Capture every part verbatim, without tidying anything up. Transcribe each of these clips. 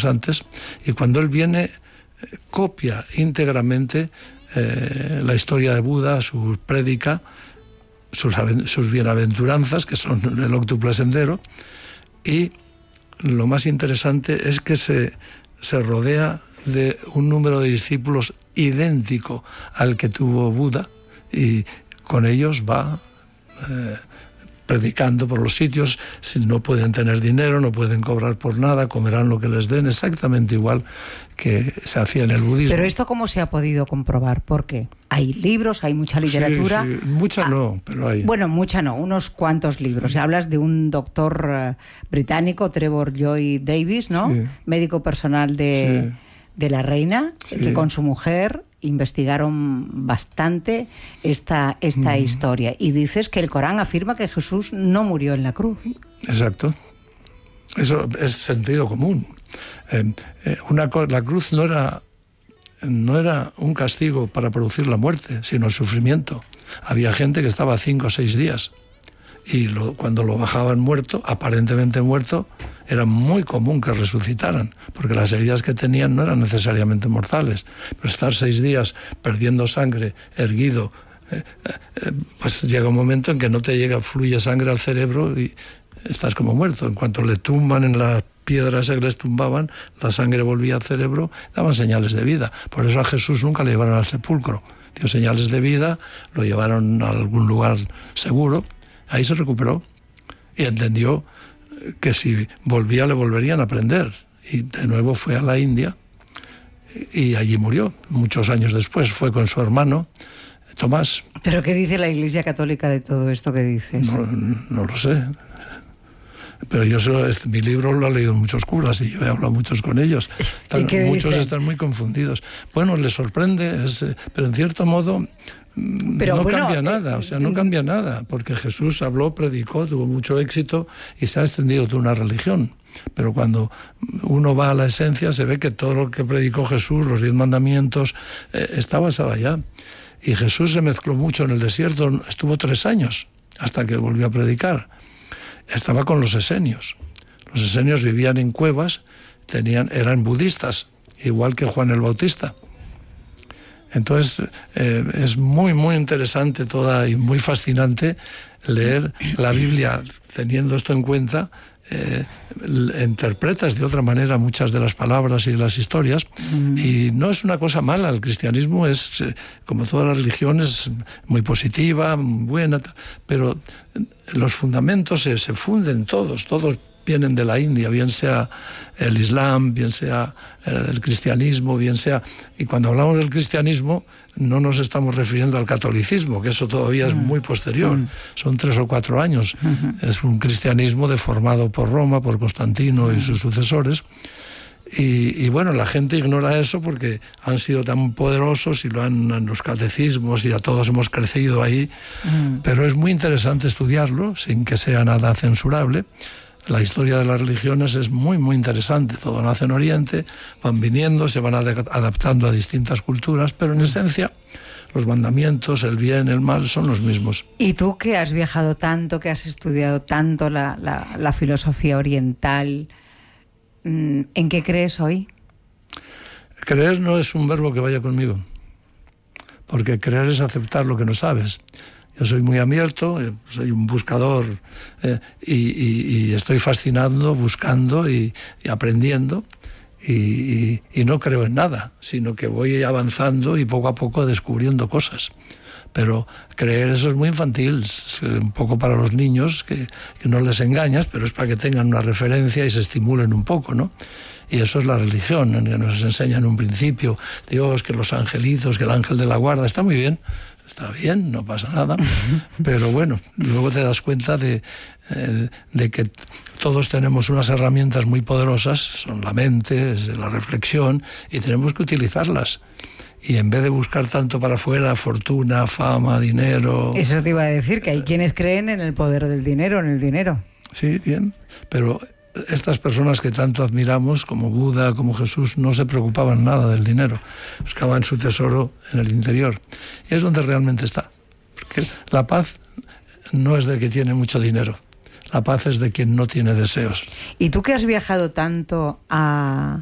años antes, y cuando él viene copia íntegramente eh, la historia de Buda, su prédica, sus, sus bienaventuranzas, que son el óctuple sendero, y lo más interesante es que se, se rodea de un número de discípulos idéntico al que tuvo Buda, y con ellos va eh, predicando por los sitios. Si no pueden tener dinero, no pueden cobrar por nada, comerán lo que les den, exactamente igual que se hacía en el budismo. Pero esto, ¿cómo se ha podido comprobar? Porque hay libros, hay mucha literatura. Sí, sí. Mucha ah, no, pero hay. Bueno, mucha no, unos cuantos libros. Sí. Hablas de un doctor uh, británico, Trevor Joy Davis, ¿no? Sí. Médico personal de, sí. de la reina, sí. que con su mujer investigaron bastante esta, esta mm. historia. Y dices que el Corán afirma que Jesús no murió en la cruz. Exacto. Eso es sentido común. Eh, eh, una, la cruz no era, no era un castigo para producir la muerte, sino el sufrimiento. Había gente que estaba cinco o seis días y lo, cuando lo bajaban muerto, aparentemente muerto, era muy común que resucitaran, porque las heridas que tenían no eran necesariamente mortales. Pero estar seis días perdiendo sangre, erguido, eh, eh, pues llega un momento en que no te llega, fluye sangre al cerebro y estás como muerto. En cuanto le tumban en las piedras que les tumbaban, la sangre volvía al cerebro, daban señales de vida. Por eso a Jesús nunca le llevaron al sepulcro. Dio señales de vida, lo llevaron a algún lugar seguro, ahí se recuperó y entendió que si volvía le volverían a prender. Y de nuevo fue a la India y allí murió. Muchos años después fue con su hermano Tomás. ¿Pero qué dice la Iglesia Católica de todo esto que dices? No, no lo sé. Pero yo solo, este, mi libro lo han leído muchos curas y yo he hablado muchos con ellos. Están, muchos dicen? Están muy confundidos. Bueno, les sorprende, es, pero en cierto modo pero no bueno, cambia nada, o sea, no cambia nada, porque Jesús habló, predicó, tuvo mucho éxito y se ha extendido toda una religión. Pero cuando uno va a la esencia se ve que todo lo que predicó Jesús, los diez mandamientos, eh, está basado allá. Y Jesús se mezcló mucho en el desierto, estuvo tres años hasta que volvió a predicar. Estaba con los esenios. Los esenios vivían en cuevas, tenían, eran budistas, igual que Juan el Bautista. Entonces eh, es muy, muy interesante toda y muy fascinante leer la Biblia teniendo esto en cuenta. Eh, interpretas de otra manera muchas de las palabras y de las historias, mm. y no es una cosa mala. El cristianismo es, eh, como todas las religiones, muy positiva, muy buena, pero los fundamentos se, se funden todos, todos vienen de la India, bien sea el Islam, bien sea el cristianismo, bien sea... Y cuando hablamos del cristianismo no nos estamos refiriendo al catolicismo, que eso todavía es muy posterior, mm. son tres o cuatro años. Mm-hmm. Es un cristianismo deformado por Roma, por Constantino mm. y sus sucesores. Y, y bueno, la gente ignora eso porque han sido tan poderosos y lo han en los catecismos y a todos hemos crecido ahí. Mm. Pero es muy interesante estudiarlo sin que sea nada censurable. La historia de las religiones es muy, muy interesante. Todo nace en Oriente, van viniendo, se van adaptando a distintas culturas, pero en esencia los mandamientos, el bien, el mal, son los mismos. Y tú que has viajado tanto, que has estudiado tanto la, la, la filosofía oriental, ¿en qué crees hoy? Creer no es un verbo que vaya conmigo, porque creer es aceptar lo que no sabes. Yo soy muy abierto, soy un buscador eh, y, y, y estoy fascinando, buscando y, y aprendiendo y, y, y no creo en nada, sino que voy avanzando y poco a poco descubriendo cosas. Pero creer eso es muy infantil, es un poco para los niños, que, que no les engañas, pero es para que tengan una referencia y se estimulen un poco, ¿no? Y eso es la religión, en que nos enseña en un principio, Dios, que los angelitos, que el ángel de la guarda, está muy bien. Está bien, no pasa nada, pero bueno, luego te das cuenta de, eh, de que todos tenemos unas herramientas muy poderosas, son la mente, es la reflexión, y tenemos que utilizarlas. Y en vez de buscar tanto para afuera, fortuna, fama, dinero... Eso te iba a decir, que hay quienes creen en el poder del dinero, en el dinero. Sí, bien, pero estas personas que tanto admiramos, como Buda, como Jesús, no se preocupaban nada del dinero. Buscaban su tesoro en el interior. Y es donde realmente está. Porque la paz no es del que tiene mucho dinero. La paz es de quien no tiene deseos. Y tú que has viajado tanto a,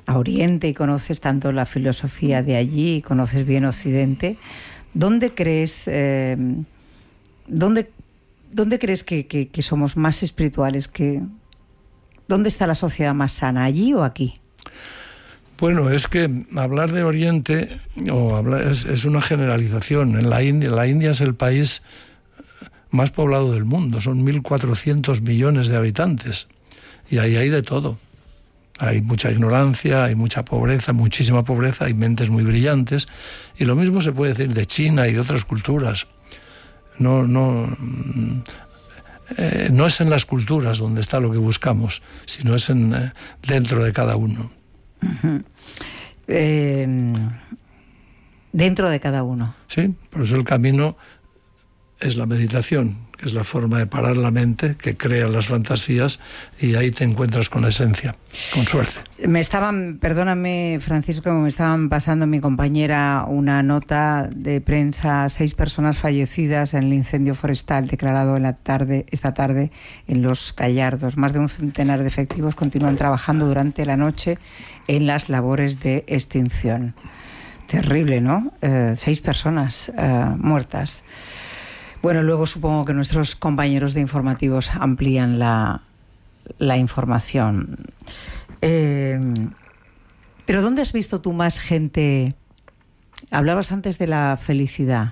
a Oriente y conoces tanto la filosofía de allí y conoces bien Occidente, ¿dónde crees, eh, dónde, dónde crees que, que, que somos más espirituales? Que, ¿dónde está la sociedad más sana, allí o aquí? Bueno, es que hablar de Oriente o hablar, es, es una generalización. En la India, la India es el país más poblado del mundo, son mil cuatrocientos millones de habitantes y ahí hay de todo. Hay mucha ignorancia, hay mucha pobreza, muchísima pobreza, hay mentes muy brillantes, y lo mismo se puede decir de China y de otras culturas. No, no, eh, no es en las culturas donde está lo que buscamos, sino es en, eh, dentro de cada uno. Uh-huh. Eh, dentro de cada uno. Sí, por eso el camino es la meditación, que es la forma de parar la mente, que crea las fantasías, y ahí te encuentras con la esencia, con suerte. Me estaban, perdóname Francisco, me estaban pasando mi compañera una nota de prensa, seis personas fallecidas en el incendio forestal declarado en la tarde, esta tarde en Los Gallardos. Más de un centenar de efectivos continúan trabajando durante la noche en las labores de extinción. Terrible, ¿no? Eh, seis personas eh, muertas. Bueno, luego supongo que nuestros compañeros de informativos amplían la, la información. Eh, pero ¿dónde has visto tú más gente? Hablabas antes de la felicidad.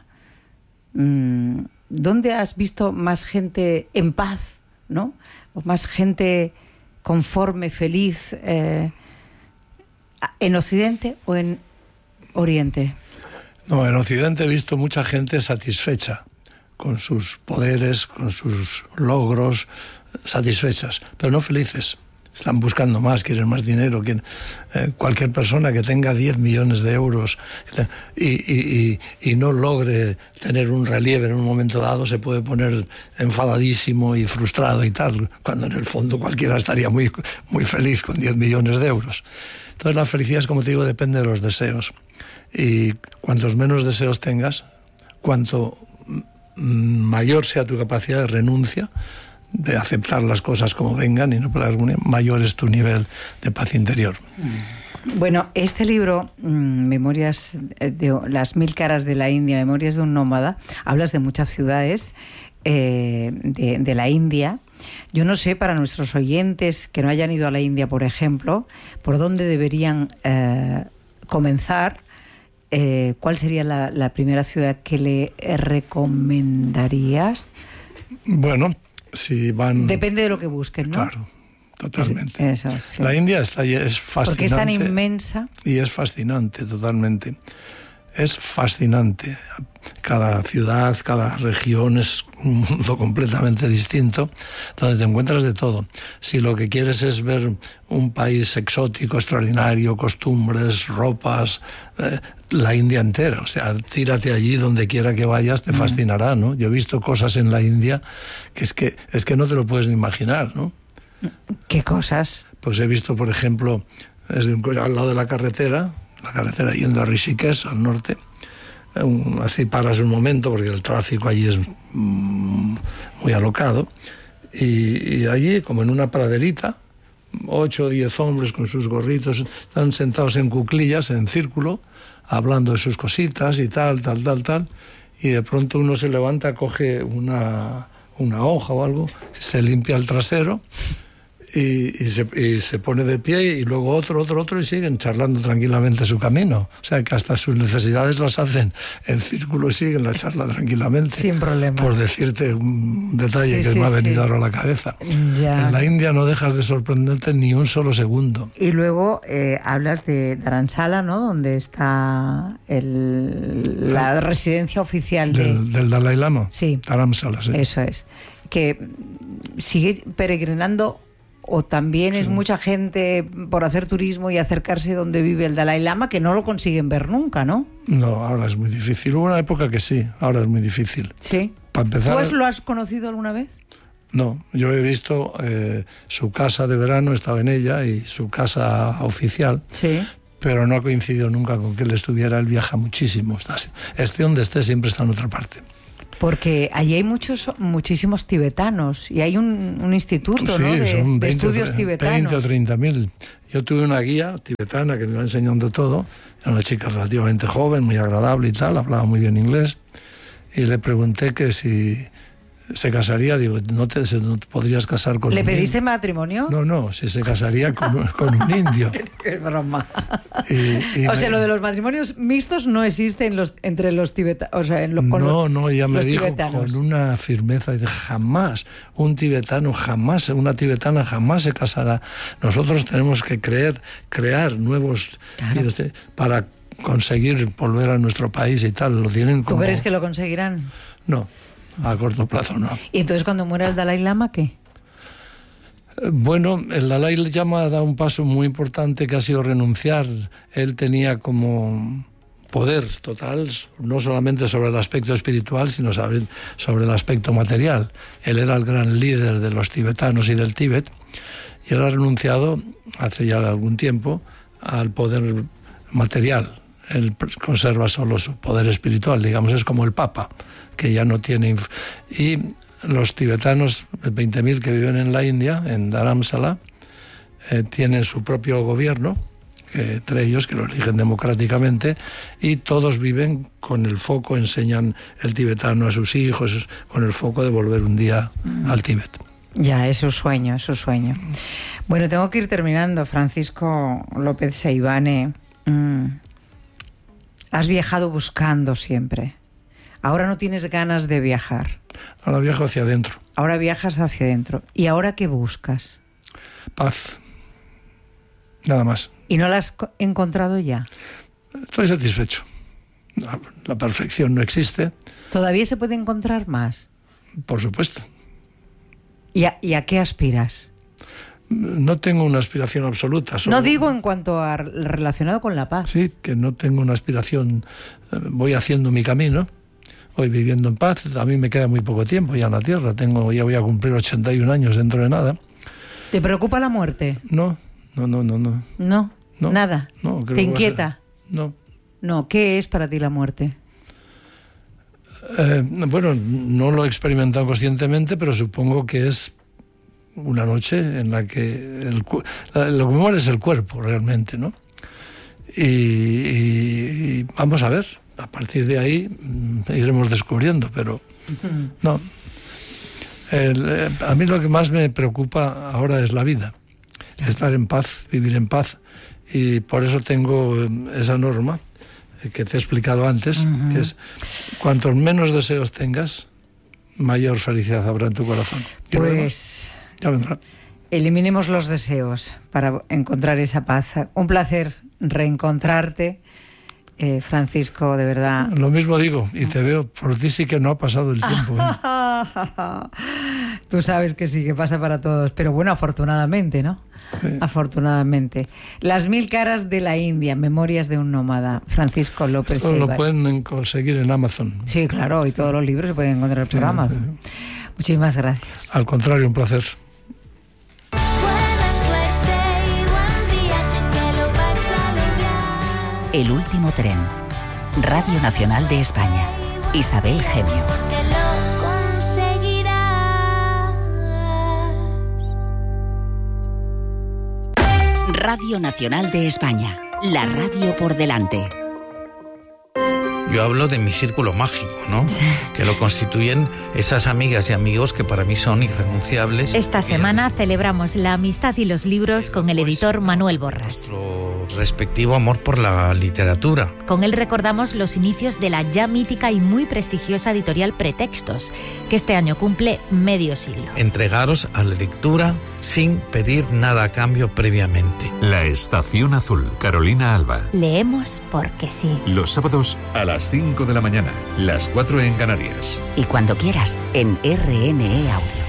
¿Dónde has visto más gente en paz, ¿no? O más gente conforme, feliz, eh, en Occidente o en Oriente? No, en Occidente he visto mucha gente satisfecha con sus poderes, con sus logros, satisfechas, pero no felices. Están buscando más, quieren más dinero. Quieren, eh, cualquier persona que tenga diez millones de euros y, y, y, y no logre tener un relieve en un momento dado se puede poner enfadadísimo y frustrado y tal, cuando en el fondo cualquiera estaría muy, muy feliz con diez millones de euros. Entonces la felicidad, como te digo, depende de los deseos. Y cuantos menos deseos tengas, cuanto mayor sea tu capacidad de renuncia, de aceptar las cosas como vengan y no por alguna, mayor es tu nivel de paz interior. Bueno, este libro, Memorias de las mil caras de la India, Memorias de un nómada, hablas de muchas ciudades eh, de, de la India. Yo no sé, para nuestros oyentes que no hayan ido a la India, por ejemplo, por dónde deberían eh, comenzar. Eh, ¿Cuál sería la, la primera ciudad que le recomendarías? Bueno, si van... Depende de lo que busquen, ¿no? Claro, totalmente. Eso, sí. La India está, es fascinante. Porque es tan inmensa. Y es fascinante, totalmente. Es fascinante. Cada ciudad, cada región es un mundo completamente distinto, donde te encuentras de todo. Si lo que quieres es ver un país exótico, extraordinario, costumbres, ropas, eh, la India entera, o sea, tírate allí donde quiera que vayas, te fascinará, ¿no? Yo he visto cosas en la India que es que, es que no te lo puedes ni imaginar, ¿no? ¿Qué cosas? Pues he visto, por ejemplo, desde un, al lado de la carretera, la carretera yendo a Rishikesh, al norte, un, así paras un momento porque el tráfico allí es mm, muy alocado, y, y allí, como en una praderita, ocho o diez hombres con sus gorritos, están sentados en cuclillas, en círculo, hablando de sus cositas y tal, tal, tal, tal, y de pronto uno se levanta, coge una, una hoja o algo, se limpia el trasero y, y, se, y se pone de pie, y luego otro, otro, otro, y siguen charlando tranquilamente su camino. O sea, que hasta sus necesidades las hacen en círculo y siguen la charla tranquilamente. Sin problema. Por decirte un detalle sí, que sí, me ha venido sí. ahora a la cabeza. Ya. En la India no dejas de sorprenderte ni un solo segundo. Y luego eh, hablas de Dharamsala, ¿no? Donde está el, la residencia oficial de... del, del Dalai Lama. Sí. Dharamsala, sí. Eso es. Que sigue peregrinando. O también sí. es mucha gente por hacer turismo y acercarse donde vive el Dalai Lama, que no lo consiguen ver nunca, ¿no? No, ahora es muy difícil. Hubo una época que sí, ahora es muy difícil. Sí. Para empezar, ¿Tú lo has conocido alguna vez? No, yo he visto eh, su casa de verano, estaba en ella, y su casa oficial. Sí. Pero no ha coincidido nunca con que él estuviera. Él viaja muchísimo. Esté donde esté, siempre está en otra parte. Porque allí hay muchos, muchísimos tibetanos y hay un, un instituto, sí, ¿no? de, son veinte, de estudios tibetanos. veinte o treinta mil. Yo tuve una guía tibetana que me iba enseñando todo. Era una chica relativamente joven, muy agradable y tal, hablaba muy bien inglés. Y le pregunté que si se casaría, digo, ¿no te, no te podrías casar con ¿Le un pediste indio? matrimonio? No, no, si se casaría con, con un indio. Qué broma. Y, y o me, sea, lo de los matrimonios mixtos no existe en los, entre los tibetanos, o sea, en los, con No, los, no, ella me dijo tibetanos. con una firmeza, dice, jamás, un tibetano jamás, una tibetana jamás se casará. Nosotros tenemos que creer, crear nuevos Claro. tíos para conseguir volver a nuestro país y tal. Lo tienen como... ¿Tú crees que lo conseguirán? No, a corto plazo no. ¿Y entonces cuando muera el Dalai Lama, qué? Bueno, el Dalai Lama da un paso muy importante que ha sido renunciar. Él tenía como poder total, no solamente sobre el aspecto espiritual, sino sobre, sobre el aspecto material. Él era el gran líder de los tibetanos y del Tíbet, y él ha renunciado hace ya algún tiempo al poder material. Él conserva solo su poder espiritual, digamos, es como el Papa, que ya no tiene... Inf- y los tibetanos, veinte mil que viven en la India, en Dharamsala, eh, tienen su propio gobierno, que, entre ellos, que lo eligen democráticamente, y todos viven con el foco, enseñan el tibetano a sus hijos, con el foco de volver un día mm. al Tíbet. Ya, es su sueño, es su sueño. Bueno, tengo que ir terminando, Francisco López Seivane. Mm. Has viajado buscando siempre. Ahora no tienes ganas de viajar. Ahora viajo hacia adentro. Ahora viajas hacia adentro. ¿Y ahora qué buscas? Paz. Nada más. ¿Y no la has encontrado ya? Estoy satisfecho. La, la perfección no existe. ¿Todavía se puede encontrar más? Por supuesto. ¿Y a, y a qué aspiras? No tengo una aspiración absoluta. Solo... No digo en cuanto a relacionado con la paz. Sí, que no tengo una aspiración. Voy haciendo mi camino. Voy viviendo en paz. A mí me queda muy poco tiempo ya en la Tierra. Tengo, ya voy a cumplir ochenta y un años dentro de nada. ¿Te preocupa la muerte? No, no, no, no. No, no, no nada. No, ¿Te inquieta? No. No, ¿qué es para ti la muerte? Eh, bueno, no lo he experimentado conscientemente, pero supongo que es una noche en la que el, lo que muere es el cuerpo realmente, ¿no? Y, y, y vamos a ver, a partir de ahí iremos descubriendo, pero no. El, a mí lo que más me preocupa ahora es la vida, estar en paz, vivir en paz, y por eso tengo esa norma que te he explicado antes, uh-huh. que es cuantos menos deseos tengas, mayor felicidad habrá en tu corazón. Y pues ya vendrá. Eliminemos los deseos para encontrar esa paz. Un placer reencontrarte, eh, Francisco, de verdad. Lo mismo digo, y te veo, por ti sí que no ha pasado el tiempo. ¿eh? Tú sabes que sí, que pasa para todos, pero bueno, afortunadamente, ¿no? Sí. Afortunadamente. Las mil caras de la India, Memorias de un nómada, Francisco López Esto Seivane. Lo pueden conseguir en Amazon. Sí, claro, y todos los libros se pueden encontrar por sí, Amazon. Sí. Muchísimas gracias. Al contrario, un placer. El último tren. Radio Nacional de España. Isabel Gemio. Radio Nacional de España. La radio por delante. Yo hablo de mi círculo mágico, ¿no? Sí. Que lo constituyen esas amigas y amigos que para mí son irrenunciables. Esta semana celebramos la amistad y los libros con el editor Manuel Borras. Nuestro respectivo amor por la literatura. Con él recordamos los inicios de la ya mítica y muy prestigiosa editorial Pretextos, que este año cumple medio siglo. Entregaros a la lectura sin pedir nada a cambio previamente. La Estación Azul, Carolina Alba. Leemos porque sí. Los sábados a las cinco de la mañana, las cuatro en Canarias. Y cuando quieras, en R N E Audio.